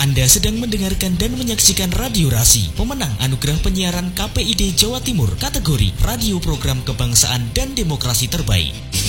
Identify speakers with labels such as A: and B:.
A: Anda sedang mendengarkan dan menyaksikan Radio Rasi, pemenang Anugerah Penyiaran KPID Jawa Timur kategori Radio Program Kebangsaan dan Demokrasi Terbaik.